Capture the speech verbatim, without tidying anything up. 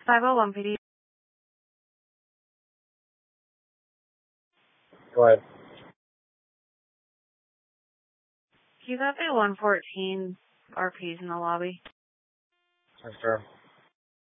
five oh one P D. Go ahead. He's at the one fourteen R Ps in the lobby. Confirm.